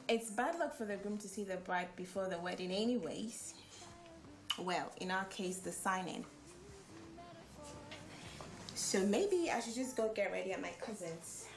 It's bad luck for the groom to see the bride before the wedding anyways. Well, in our case, the signing. So maybe I should just go get ready at my cousin's.